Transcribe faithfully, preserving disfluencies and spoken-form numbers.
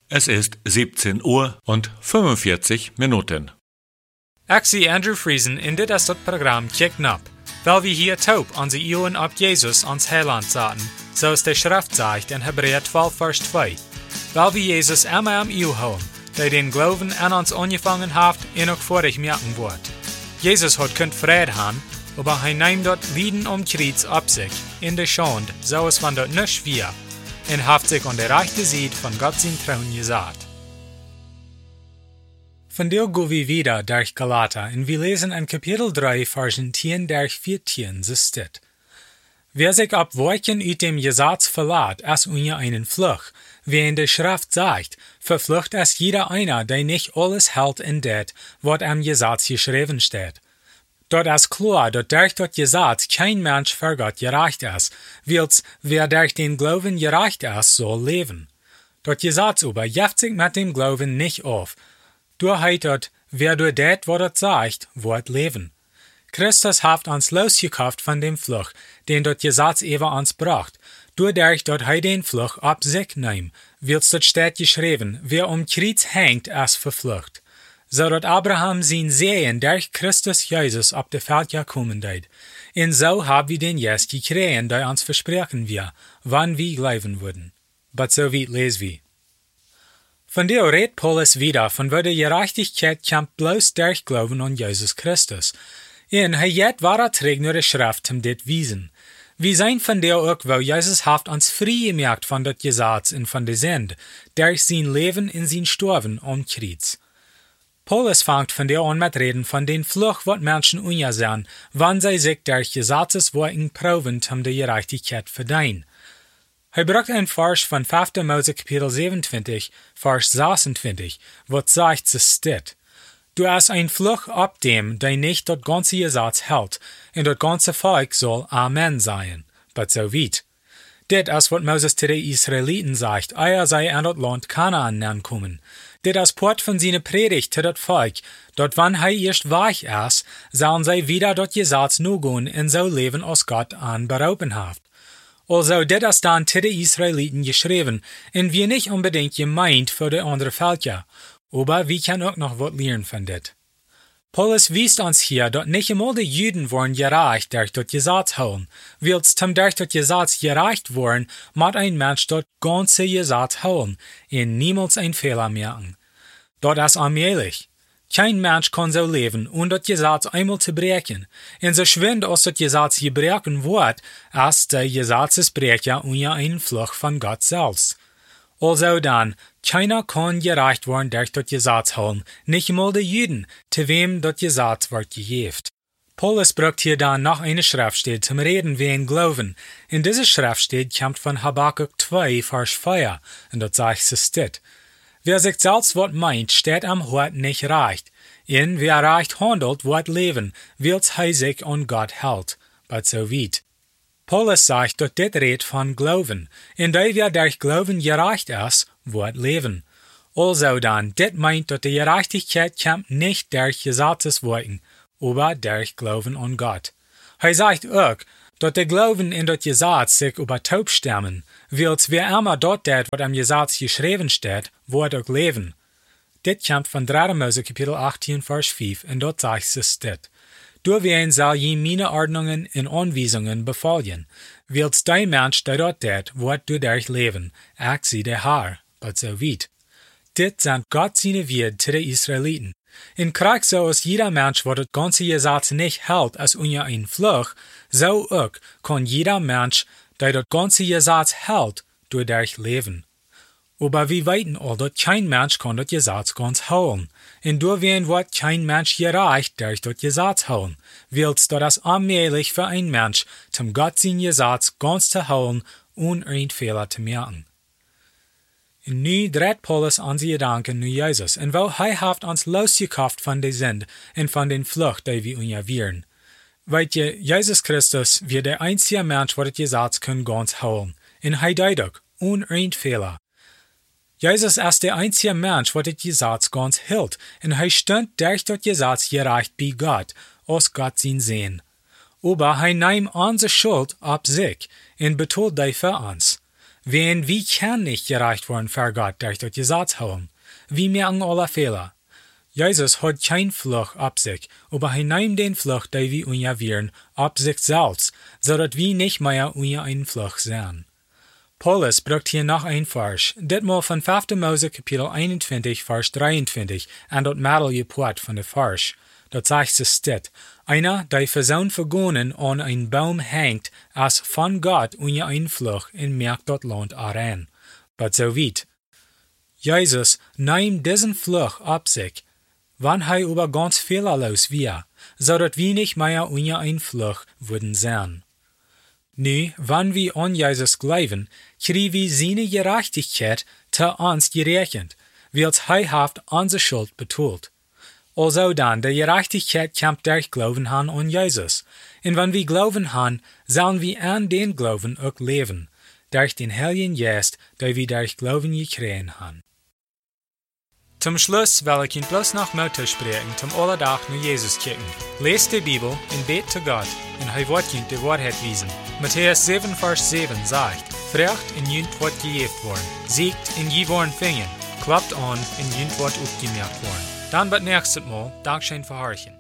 Es ist siebzehn Uhr und fünfundvierzig Minuten. Ik zie Andrew Friesen in dit is het programma Kijk Nap, weil wir hier taub onze Ohren op Jesus ons Heiland zaten, zoals de Schrift zegt in Hebräer twaalf vers twee. Weil wir Jesus immer am Ohr houden, der den Glauben an uns angefangen hat en ook vorig merken wird. Jesus hat kunt Frieden haben, aber hij nimmt dort Lieden um Kreuz op sich, in de Schande, so es van dort nicht wir, en haft sich an der rechte Seite von Gott sein Thron gesagt. Von der gehen wir wieder durch Galater und wir lesen in Kapitel drei, Versen tien durch vierzehn, so steht: Wer sich ab Wolken uit dem Gesetz verlässt, als unter einen Fluch, wie in der Schrift sagt, verflucht es jeder einer, der nicht alles hält in det, was am Gesetz geschrieben steht. Dort ist klar, dass durch das Gesetz kein Mensch vor Gott gerecht ist, weil's wer durch den Glauben gerecht ist, soll leben. Das Gesetz aber jeft sich mit dem Glauben nicht auf. Du heißt, wer durch det, was es sagt, wird leben. Christus hat uns losgekauft von dem Fluch, den das Gesetz über uns bracht, dadurch, dass er den Fluch ab sich nimmt, weil's dort steht geschrieben, wer um Kreuz hängt, ist verflucht. So dat Abraham sein Sehen durch Christus Jesus auf der Welt gekommen deed. Und so haben wir den Jes gekriegt, der uns versprechen wir, wann wir glauben würden. But so weit lesen wir. Von der redet Paulus wieder, von wo die Gerechtigkeit kommt bloß durch Glauben an Jesus Christus. Und er jet wahrer trägt nur die Schrift um dit wiesen. Wir sein von der auch, wo Jesus haft uns frei gemerkt von dat Gesetz und von der Sünde, durch sein Leben in sein Sterben am Kreuz. Paulus fängt von der an mit reden von den Fluch, wat Menschen ungesehen, wann sie sich durch Gesetzesworten proben, um die Gerechtigkeit verdienen. Er bracht ein Vers von fünfter Mose Kapitel siebenundzwanzig, Vers sechsundzwanzig, wat sagt, es steht: Du hast ein Fluch ab dem, der nicht das ganze Gesetz hält, und das ganze Volk soll Amen sein. But so weit. Dit ist, wat Moses zu den Israeliten sagt, eier sei an das Land Kanaan ankommen. Dit ist Port von seiner Predigt zu das Volk, dort wann er erst weich ist, sollen sie wieder das Gesetz nur gehen und so leben, als Gott an berauben hat. Also, dit ist dann zu den Israeliten geschrieben, und wir nicht unbedingt gemeint für die anderen Völker, aber wir können auch noch was lernen von dit. Paulus wies uns hier, dass nicht einmal die Juden waren gerecht durch das Gesetz holen, weil's zum durch das Gesetz gerecht worden, muss ein Mensch das ganze Gesetz holen, und niemals einen Fehler merken. Das ist allmählich. Kein Mensch kann so leben, ohne das Gesetz einmal zu brechen. Und so schwind aus das Gesetz gebrochen wird, ist der Gesetzesbrecher unter einen Fluch von Gott selbst. Also dann, keiner kann gerecht werden durch das Gesetz holen, nicht einmal die Juden, zu wem das Gesetz wird gegeben. Paulus braucht hier dann noch eine Schriftstelle zum Reden wegen Glauben. In dieser Schriftstelle kommt von Habakkuk zwei, Vers vier, und dort sagt es steht: Wer sich selbst wat meint, steht am Hort nicht recht. Und wer recht handelt, wird leben, weil's er sich an Gott hält. But so weit. Paulus sagt, dass dit redet von Glauben, und der wer durch Glauben gerecht ist, wird leben. Also dann, dit meint, dass die Gerechtigkeit kommt nicht durch Gesetzesworten, aber durch Glauben an Gott. Er sagt auch, dass der Glauben in das Gesetz sich über taub stemmen, weil's wer immer dort det, was am Gesetz geschrieben steht, wird auch leben. Dit kommt von dritter Mose Kapitel achtzehn, Vers fünf, und dort sagt es dit: Du wen soll je meine Ordnungen und Anweisungen befolgen, weil's dein Mensch, der dort det, wird du durch leben, ich sie der Herr, but so weit. Dit sind Gott seine Werte zu den Israeliten. In Krieg so ist jeder Mensch, der das ganze Gesetz nicht hält, als unter ein Fluch, so auch kann jeder Mensch, der das ganze Gesetz hält, dadurch leben. Aber wir weiten all, dass kein Mensch kann das Gesetz ganz holen. Und durchwehen wird kein Mensch gerecht durch das Gesetz holen, weil's das allmählich für ein Mensch, zum Gott sein Gesetz ganz zu holen, ohne einen Fehler zu merken. Und nu dreht Paulus unsere Gedanken zu Jesus, und wo er hat uns losgekauft von der Sünde und von den Fluch, die wir unterwehren. Weil je, Jesus Christus wird der einzige Mensch, der das Gesetz kann ganz holen, und er deut auch, ohne einen Fehler. Jesus ist der einzige Mensch, der das Gesetz ganz hält, und er stand durch das Gesetz gerecht bei Gott, aus Gott sein Sehen. Aber er nimmt unsere Schuld auf sich und betont die für uns. Wen wie kann nicht gerecht worden vor Gott durch das Gesetz holen? Wie merken alle Fehler? Jesus hat kein Fluch ab sich, aber er nimmt den Fluch, den wir unjavieren, ab sich selbst, so dass wir nicht mehr unja ein Fluch sind. Paulus bringt hier noch ein Vers, ditmal von fünfter Mose Kapitel einundzwanzig, Vers dreiundzwanzig, an dort Mädel geport von der Vers. Dort sagt es dit, einer, der für sein Vergonen an ein Baum hängt, als von Gott unja ein Fluch, und merkt dort Land aran. Aber so weit. Jesus nimmt diesen Fluch ab sich, wann er über ganz fehlerlos wir, so dass wir nicht mehr unja ein Fluch würden sein. Nu, wann wir an Jesus glauben, kriegen wir seine Gerechtigkeit zu uns gerechnet, weil er haft unsere Schuld betont. Also dann, die Gerechtigkeit kommt durch Glauben han an Jesus. Und wenn wir glauben han, sollen wir an den Glauben auch leben, durch den Heiligen Geist, der wir durch Glauben gekriegt han. Zum Schluss will ich Ihnen bloß noch Mut sprechen, zum Alledach nur Jesus kicken. Lest die Bibel und bet zu Gott, und er wird Ihnen die Wahrheit wiesen. Matthäus sieben, Vers sieben sagt, Frecht in jünt wird gejeft worden, siegt in je worden fingen, klappt an in jünt wird aufgemerkt worden. Dann wird nächstes Mal Dankeschön für Horchen.